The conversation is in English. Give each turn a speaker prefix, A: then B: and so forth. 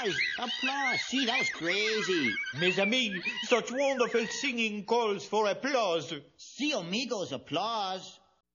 A: Applause. See, that was crazy.
B: Mes amis, such wonderful singing calls for applause.
A: See, amigos, applause.